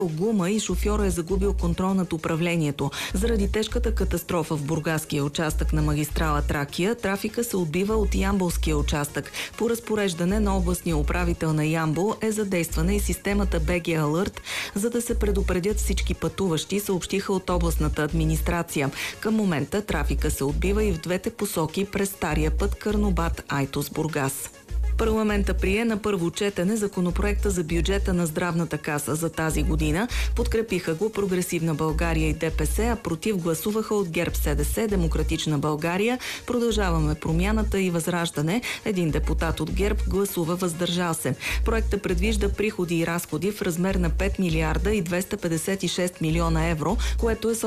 гума и шофьора е загубил контрол над управлението. Заради тежката катастрофа в бургаския участък на магистрала Тракия, трафика се отбива от ямболския участък. По разпореждане на областния управител на Ямбол е задействана и системата БГ Алърт, за да се предупредят всички пътуващи, съобщиха от областната администрация. Към момента трафика се отбива и в двете посоки през стария път Карнобат-Айтос-Бургас. Парламента прие на първо четене законопроекта за бюджета на здравната каса за тази година. Подкрепиха го Прогресивна България и ДПС, а против гласуваха от ГЕРБ-СДС, Демократична България, Продължаваме промяната и Възраждане. Един депутат от ГЕРБ гласува въздържал се. Проектът предвижда приходи и разходи в размер на 5 милиарда и 256 милиона евро, което е с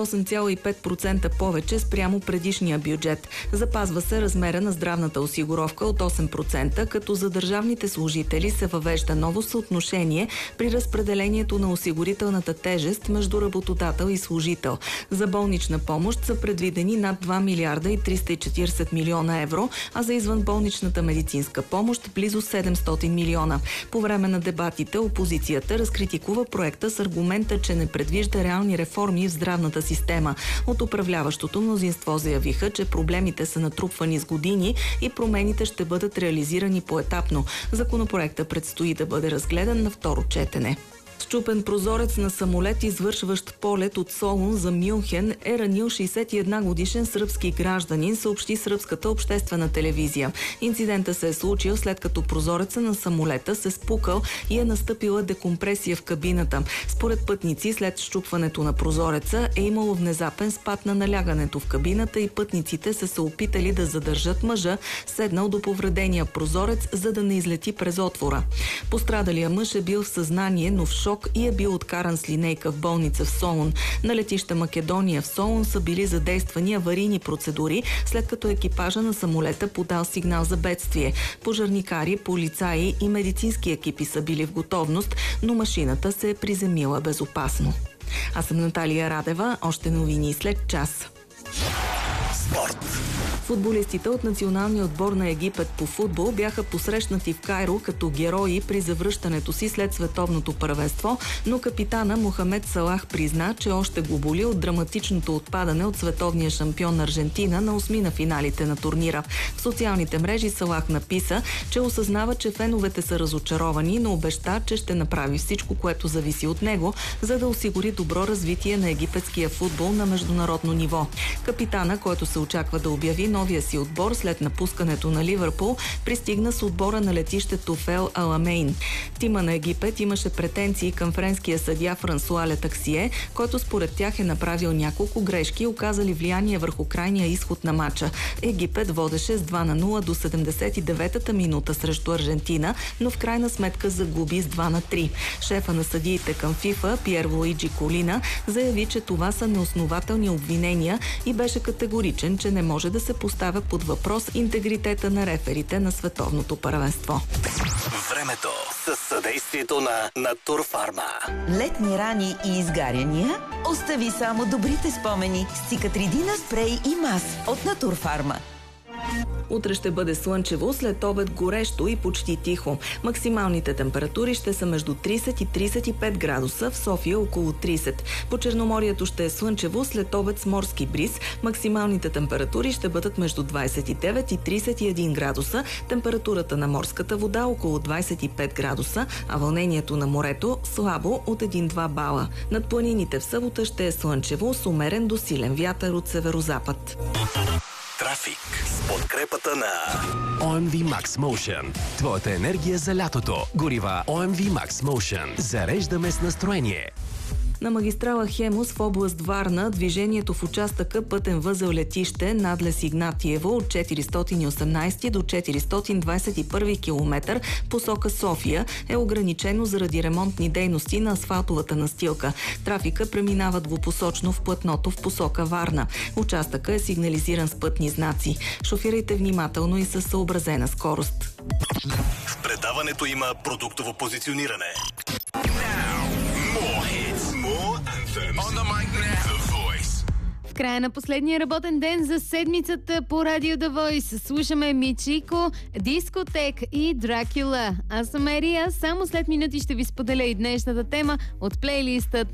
8,5% повече спрямо предишния бюджет. Запазва се размера на здравната осигуровка от 8%, като за държавните служители се въвежда ново съотношение при разпределението на осигурителната тежест между работодател и служител. За болнична помощ са предвидени над 2 милиарда и 340 милиона евро, а за извънболничната медицинска помощ близо 700 милиона. По време на дебатите опозицията разкритикува проекта с аргумента, че не предвижда реални реформи в здравната система. От управляващото мнозинство заявиха, че проблемите са натрупвани с години и промените ще бъдат реализирани поетапно. Законопроектът предстои да бъде разгледан на второ четене. Счупен прозорец на самолет, извършващ полет от Солун за Мюнхен, е ранил 61-годишен сръбски гражданин, съобщи сръбската обществена телевизия. Инцидентът се е случил след като прозореца на самолета се спукал и е настъпила декомпресия в кабината. Според пътници, след счупването на прозореца е имало внезапен спад на налягането в кабината и пътниците са се опитали да задържат мъжа, седнал до повредения прозорец, за да не излети през отвора. Пострадалия мъж е бил в съзнание, но в шок и е бил откаран с линейка в болница в Солун. На летище Македония в Солун са били задействани аварийни процедури, след като екипажа на самолета подал сигнал за бедствие. Пожарникари, полицаи и медицински екипи са били в готовност, но машината се е приземила безопасно. Аз съм Наталия Радева. Още новини след час. Спорт. Футболистите от националния отбор на Египет по футбол бяха посрещнати в Кайро като герои при завръщането си след световното първенство, но капитана Мохамед Салах призна, че още го боли от драматичното отпадане от световния шампион Аржентина на осми на финалите на турнира. В социалните мрежи Салах написа, че осъзнава, че феновете са разочаровани, но обеща, че ще направи всичко, което зависи от него, за да осигури добро развитие на египетския футбол на международно ниво. Капитана, който се очаква да обяви новия си отбор след напускането на Ливърпул, пристигна с отбора на летището Фел Аламейн. Тима на Египет имаше претенции към френския съдия Франсуа Летаксие, който според тях е направил няколко грешки, оказали влияние върху крайния изход на матча. Египет водеше с 2-0 до 79-та минута срещу Аржентина, но в крайна сметка загуби с 2-3. Шефа на съдиите към ФИФА, Пьер Луиджи Колина, заяви, че това са неоснователни обвинения и беше категоричен, че не може да се поставя под въпрос интегритета на реферите на световното първенство. Времето с съдействието на Натурфарма. Летни рани и изгаряния? Остави само добрите спомени с Цикатридина спрей и мас от Натурфарма. Утре ще бъде слънчево, след обед горещо и почти тихо. Максималните температури ще са между 30 и 35 градуса, в София около 30. По Черноморието ще е слънчево, след обед с морски бриз. Максималните температури ще бъдат между 29 и 31 градуса, температурата на морската вода около 25 градуса, а вълнението на морето слабо от 1-2 бала. Над планините в събота ще е слънчево с умерен до силен вятър от северозапад. Трафик с подкрепата на OMV Max Motion. Твоята енергия за лятото. Горива OMV Max Motion. Зареждаме с настроение. На магистрала Хемус в област Варна движението в участъка пътен възел летище Надлез Игнатиево от 418 до 421 км посока София е ограничено заради ремонтни дейности на асфалтовата настилка. Трафика преминава двупосочно в платното в посока Варна. Участъка е сигнализиран с пътни знаци. Шофирайте внимателно и със съобразена скорост. В предаването има продуктово позициониране. More hits, more anthems. On the mic now. The Voice. края на последния работен ден за седмицата по Радио The Voice слушаме Мичико, Дискотек и Дракула. Аз съм Ерия, само след минути ще ви споделя и днешната тема от плейлистът